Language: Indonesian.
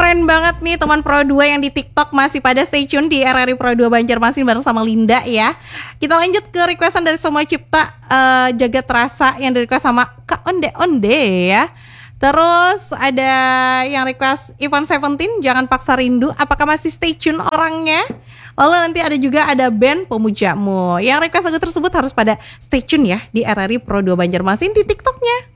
Keren banget nih teman Pro 2 yang di TikTok masih pada stay tune di RRI Pro 2 Banjarmasin bareng sama Linda ya. Kita lanjut ke requestan dari Semua Cipta, Jagat Rasa yang di request sama Kak Onde Onde ya. Terus ada yang request Ivan Seventeen, Jangan Paksa Rindu. Apakah masih stay tune orangnya? Lalu nanti ada band Pemujamu. Yang request lagu tersebut harus pada stay tune ya di RRI Pro 2 Banjarmasin di TikToknya.